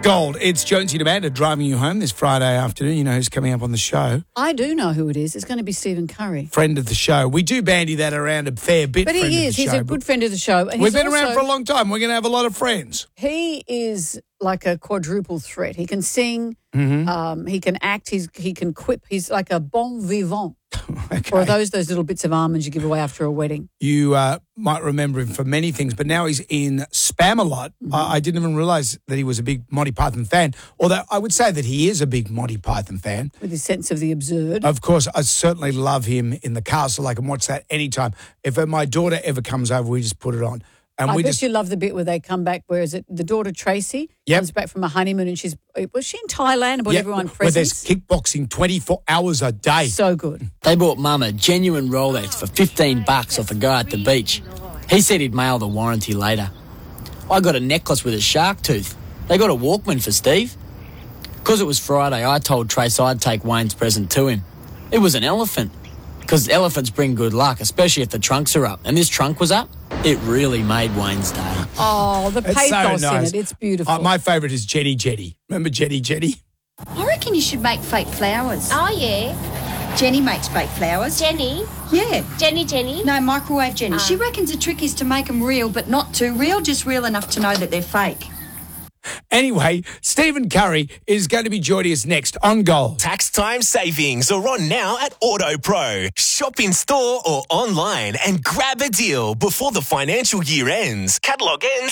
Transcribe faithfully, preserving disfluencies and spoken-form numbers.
Gold. It's Jonesy and Amanda driving you home this Friday afternoon. You know who's coming up on the show. I do know who it is. It's going to be Stephen Curry. Friend of the show. We do bandy that around a fair bit. But he is. He's show, a good friend of the show. And we've he's been around also, for a long time. We're going to have a lot of friends. He is like a quadruple threat. He can sing. Mm-hmm. Um, he can act. He's, he can quip. He's like a bon vivant. Okay. Or those those little bits of almonds you give away after a wedding. You uh, might remember him for many things, but now he's in Spamalot. Mm-hmm. I, I didn't even realise that he was a big Monty Python fan, although I would say that he is a big Monty Python fan. With his sense of the absurd. Of course, I certainly love him in The Castle. I can watch that anytime. If my daughter ever comes over, we just put it on. And I we bet just, you love the bit where they come back, where is it the daughter Tracy yep. comes back from a honeymoon and she's, was she in Thailand and bought yep, everyone where there's presents? kickboxing twenty-four hours a day. So good. They bought Mum a genuine Rolex for fifteen bucks off a guy at the beach. He said he'd mail the warranty later. I got a necklace with a shark tooth. They got a Walkman for Steve. Because it was Friday, I told Trace I'd take Wayne's present to him. It was an elephant. Because elephants bring good luck, especially if the trunks are up. And this trunk was up. It really made Wayne's day. Oh, the It's so pathos nice. in it. It's beautiful. Uh, my favourite is Jenny Jetty. Remember Jenny Jetty? I reckon you should make fake flowers. Oh, yeah. Jenny makes fake flowers. Jenny? Yeah. Jenny, Jenny? No, microwave Jenny. Ah. She reckons the trick is to make them real, but not too real, just real enough to know that they're fake. Anyway, Stephen Curry is going to be joining us next on Gold. Tax time savings are on now at AutoPro. Shop in store or online and grab a deal before the financial year ends. Catalogue ends